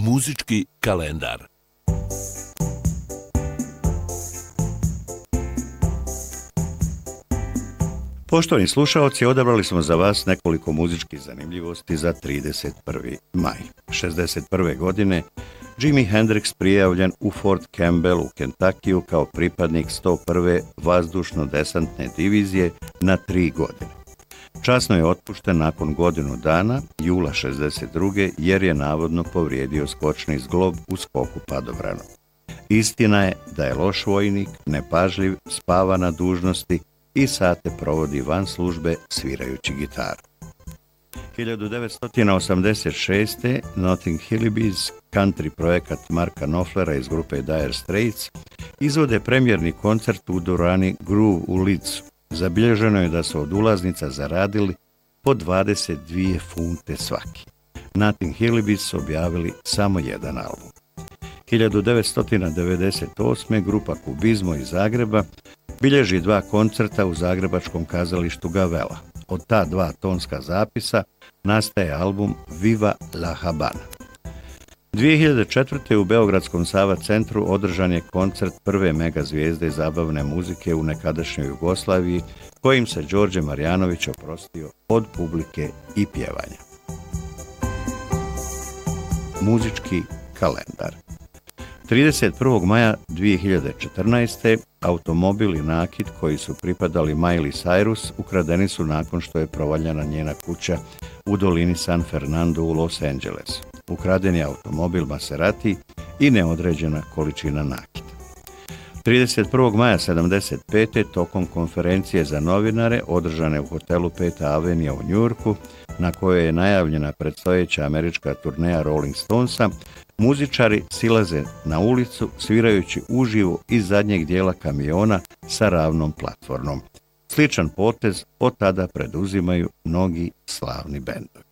Muzički kalendar. Poštovani slušaoci, odabrali smo za vas nekoliko muzičkih zanimljivosti za 31. maj. 61. godine Jimi Hendrix prijavljen u Fort Campbell u Kentakiju kao pripadnik 101. vazdušno-desantne divizije na 3 godine. Časno je otpušten nakon godinu dana, jula 62. jer je navodno povrijedio skočni zglob u skoku padobranom. Istina je da je loš vojnik, nepažljiv, spava na dužnosti i sate provodi van službe svirajući gitaru. 1986. Notting Hillbillies, country projekat Marka Knopflera iz grupe Dire Straits, izvode premijerni koncert u dvorani Groove u Leedsu. Zabilježeno je da su od ulaznica zaradili po 22 funte svaki. Notting Hillbillies su objavili samo jedan album. 1998. grupa Kubizmo iz Zagreba bilježi 2 koncerta u zagrebačkom kazalištu Gavella. Od ta 2 tonska zapisa nastaje album Viva la Habana. 2004. u Beogradskom Sava centru održan je koncert prve mega zvijezde zabavne muzike u nekadašnjoj Jugoslaviji, kojim se Đorđe Marjanović oprostio od publike i pjevanja. Muzički kalendar. 31. maja 2014. automobil i nakit koji su pripadali Miley Cyrus ukradeni su nakon što je provaljena njena kuća u dolini San Fernando u Los Angeles. Ukraden je automobil Maserati i neodređena količina nakita. 31. maja 1975. tokom konferencije za novinare održane u hotelu 5. Avenija u Njujorku, na kojoj je najavljena predstojeća američka turneja Rolling Stonesa, muzičari silaze na ulicu svirajući uživo iz zadnjeg dijela kamiona sa ravnom platformom. Sličan potez od tada preduzimaju mnogi slavni bendovi.